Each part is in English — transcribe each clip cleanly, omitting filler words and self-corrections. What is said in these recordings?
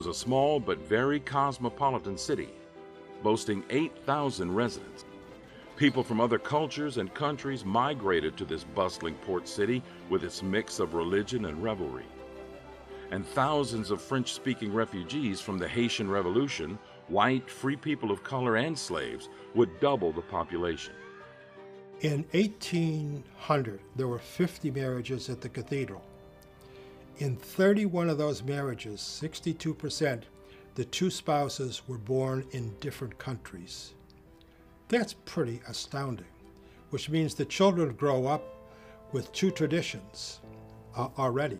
was a small but very cosmopolitan city, boasting 8,000 residents. People from other cultures and countries migrated to this bustling port city with its mix of religion and revelry. And thousands of French-speaking refugees from the Haitian Revolution, white, free people of color, and slaves, would double the population. In 1800, there were 50 marriages at the cathedral. In 31 of those marriages, 62%, the two spouses were born in different countries. That's pretty astounding, which means the children grow up with two traditions already.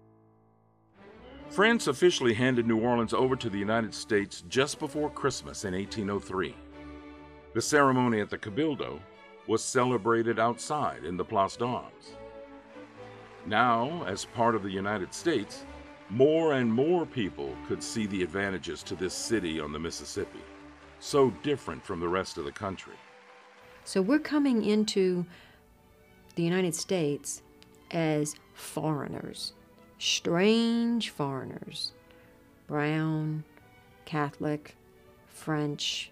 France officially handed New Orleans over to the United States just before Christmas in 1803. The ceremony at the Cabildo was celebrated outside in the Place d'Armes. Now, as part of the United States, more and more people could see the advantages to this city on the Mississippi, so different from the rest of the country. So we're coming into the United States as foreigners, strange foreigners, brown, Catholic, French,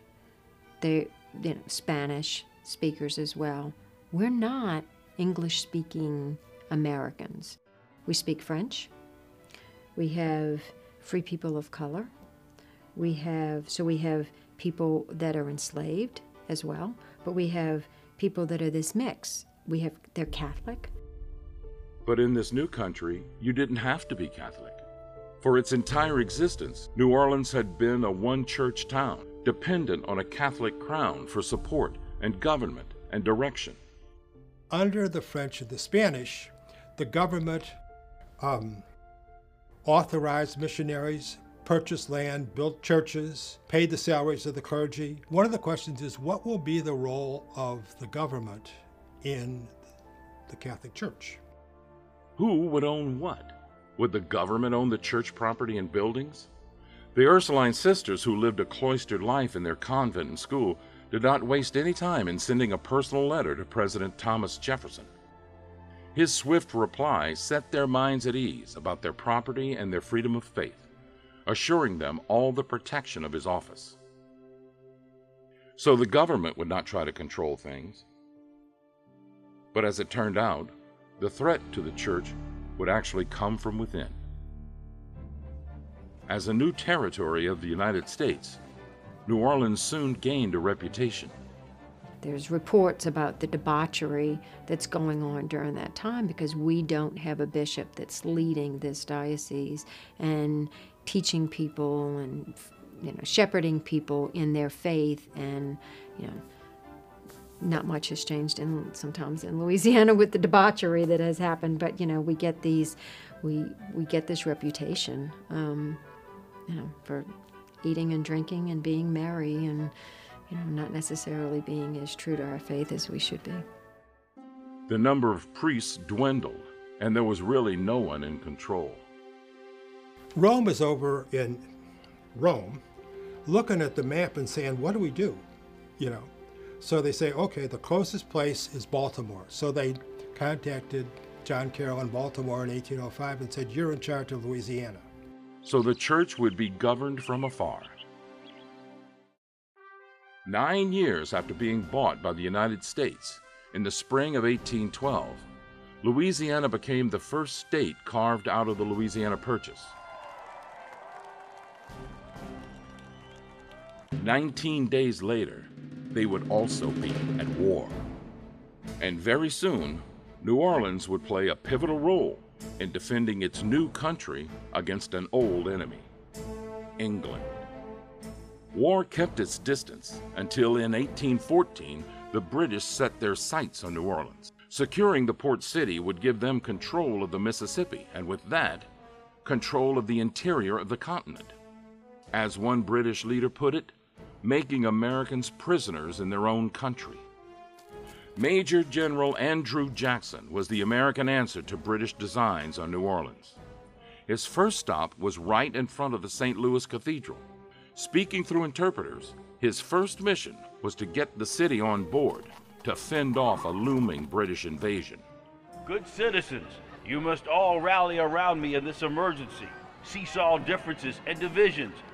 Spanish speakers as well. We're not English-speaking Americans. We speak French. We have free people of color. We have people that are enslaved as well, but we have people that are this mix. They're Catholic. But in this new country, you didn't have to be Catholic. For its entire existence, New Orleans had been a one-church town, dependent on a Catholic crown for support and government and direction. Under the French and the Spanish, the government authorized missionaries, purchased land, built churches, paid the salaries of the clergy. One of the questions is, what will be the role of the government in the Catholic Church? Who would own what? Would the government own the church property and buildings? The Ursuline sisters, who lived a cloistered life in their convent and school, did not waste any time in sending a personal letter to President Thomas Jefferson. His swift reply set their minds at ease about their property and their freedom of faith, assuring them all the protection of his office. So the government would not try to control things. But as it turned out, the threat to the church would actually come from within. As a new territory of the United States, New Orleans soon gained a reputation. There's reports about the debauchery that's going on during that time because we don't have a bishop that's leading this diocese and teaching people and shepherding people in their faith, and not much has changed sometimes in Louisiana with the debauchery that has happened, but we get this reputation for eating and drinking and being merry and not necessarily being as true to our faith as we should be. The number of priests dwindled, and there was really no one in control. Rome is over in Rome, looking at the map and saying, what do we do? So they say, okay, the closest place is Baltimore. So they contacted John Carroll in Baltimore in 1805 and said, you're in charge of Louisiana. So the church would be governed from afar. 9 years after being bought by the United States, in the spring of 1812, Louisiana became the first state carved out of the Louisiana Purchase. 19 days later, they would also be at war. And very soon, New Orleans would play a pivotal role in defending its new country against an old enemy, England. War kept its distance until in 1814, the British set their sights on New Orleans. Securing the port city would give them control of the Mississippi, and with that, control of the interior of the continent. As one British leader put it, making Americans prisoners in their own country. Major General Andrew Jackson was the American answer to British designs on New Orleans. His first stop was right in front of the St. Louis Cathedral. Speaking through interpreters, his first mission was to get the city on board to fend off a looming British invasion. Good citizens, you must all rally around me in this emergency. seesaw differences and divisions